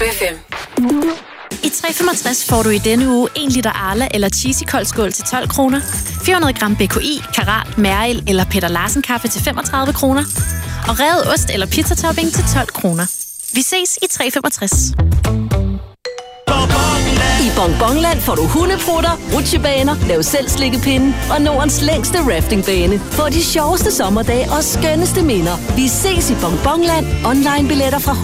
FM. I 365 får du i denne uge 1 liter Arla eller Cheesy koldskål til 12 kroner, 400 gram BKI, Karat, Mæril eller Peter Larsen kaffe til 35 kroner, og revet ost eller pizzatopping til 12 kroner. Vi ses i 365. I Bonbonland får du hundeprutter, rutsjebaner, lav selv slikkepinde og Nordens længste raftingbane. Få de sjoveste sommerdage og skønneste minder. Vi ses i Bonbonland. Online billetter fra